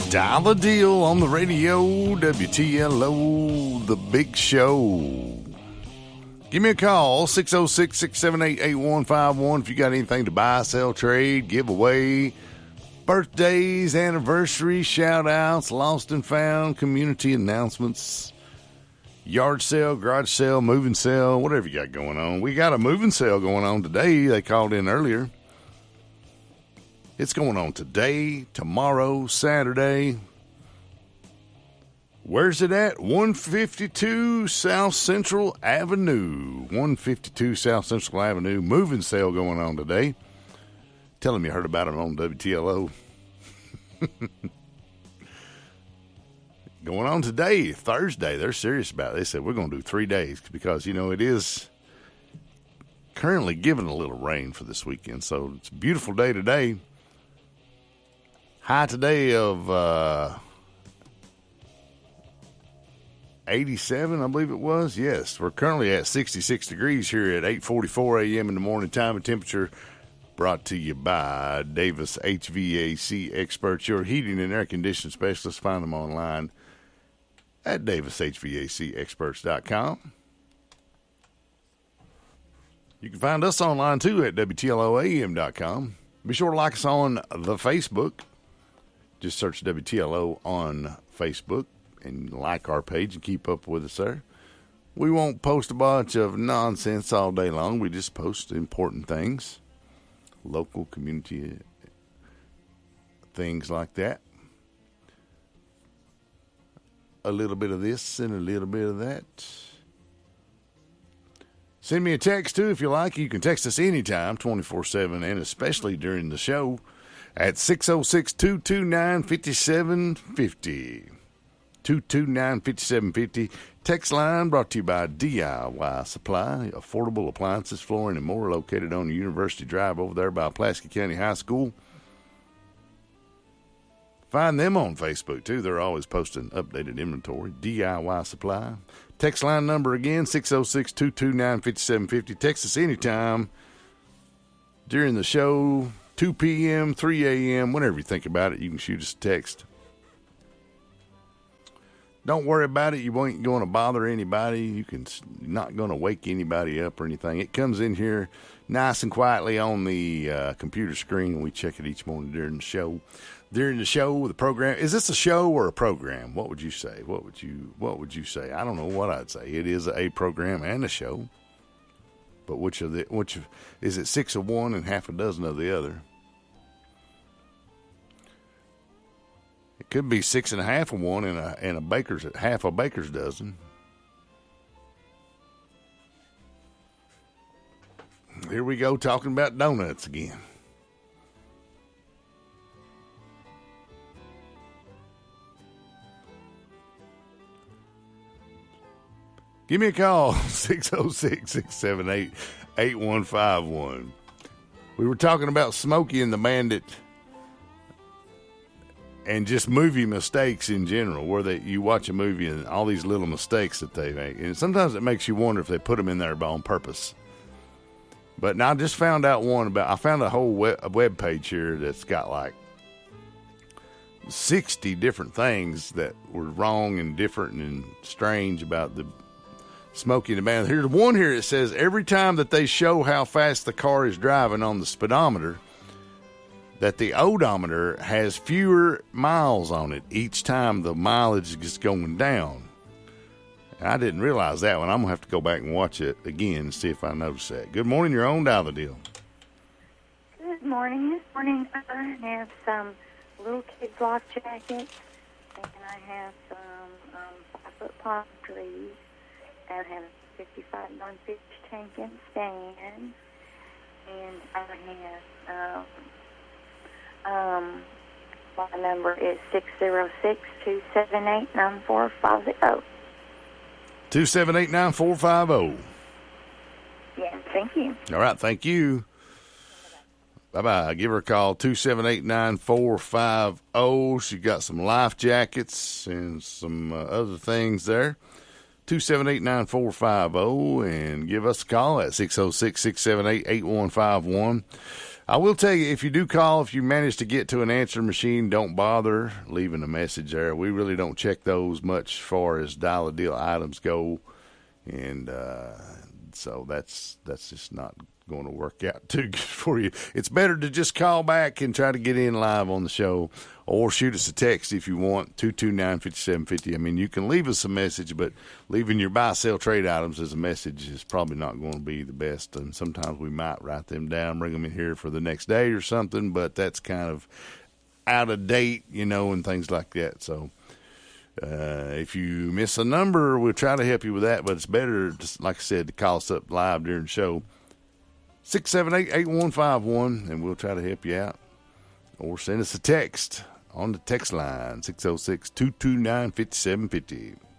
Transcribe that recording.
Dial the deal on the radio, WTLO, The Big Show. Give me a call, 606-678-8151 if you got anything to buy, sell, trade, give away, birthdays, anniversaries, shout-outs, lost and found, community announcements, yard sale, garage sale, moving sale, whatever you got going on. We got a moving sale going on today. They called in earlier. It's going on today, tomorrow, Saturday. Where's it at? 152 South Central Avenue. 152 South Central Avenue. Moving sale going on today. Tell them you heard about it on WTLO. Going on today, Thursday. They're serious about it. They said, we're going to do 3 days because, you know, it is currently giving a little rain for this weekend. So it's a beautiful day today. High today of 87, I believe it was. Yes, we're currently at 66 degrees here at 8:44 a.m. in the morning time. A temperature brought to you by Davis HVAC Experts, your heating and air conditioning specialist. Find them online at davishvacexperts.com. You can find us online, too, at WTLOAM.com. Be sure to like us on the Facebook. Just search WTLO on Facebook and like our page and keep up with us there. We won't post a bunch of nonsense all day long. We just post important things, local community things like that. A little bit of this and a little bit of that. Send me a text, too, if you like. You can text us anytime, 24/7, and especially during the show at 606-229-5750. 229-5750. Text line brought to you by DIY Supply, affordable appliances, flooring, and more, located on the University Drive over there by Pulaski County High School. Find them on Facebook, too. They're always posting updated inventory. DIY Supply. Text line number again, 606-229-5750. Text us anytime during the show, 2 p.m., 3 a.m., whenever you think about it, you can shoot us a text. Don't worry about it. You ain't going to bother anybody. You're not going to wake anybody up or anything. It comes in here nice and quietly on the computer screen. We check it each morning during the show. During the show, the program. Is this a show or a program? What would you say? What would you say? I don't know what I'd say. It is a program and a show. But which is it? 6 of one and half a dozen of the other? It could be 6 and a half of one and half a baker's dozen. Here we go, talking about donuts again. Give me a call, 606-678-8151. We were talking about Smokey and the Bandit and just movie mistakes in general, where you watch a movie and all these little mistakes that they make. And sometimes it makes you wonder if they put them in there on purpose. But now I just found out I found a whole web page here that's got like 60 different things that were wrong and different and strange about the Smokey and the Bandit. Here's one here that says every time that they show how fast the car is driving on the speedometer, that the odometer has fewer miles on it each time the mileage is going down. And I didn't realize that one. I'm going to have to go back and watch it again and see if I notice that. Good morning, you're on Dial the Deal. Good morning. This morning I have some little kid block jackets, and I have some 5-foot palm trees. I have a 55-gallon fish tank and stand, and I have my number is 606-278-9450. 278-9450. Yes, thank you. All right, thank you. Bye-bye. Give her a call, 278-9450. She got some life jackets and some other things there. 278-9450, and give us a call at 606-678-8151. I will tell you, if you do call, if you manage to get to an answer machine, don't bother leaving a message there. We really don't check those much as far as dial-a-deal items go. And so that's just not going to work out too good for you. It's better to just call back and try to get in live on the show, or shoot us a text if you want, 229-5750. I mean, you can leave us a message, but leaving your buy, sell, trade items as a message is probably not going to be the best. And sometimes we might write them down, bring them in here for the next day or something, but that's kind of out of date, and things like that. So if you miss a number, we'll try to help you with that, but it's better, just like I said, to call us up live during the show. 678-8151, and we'll try to help you out. Or send us a text on the text line, 606-229-5750.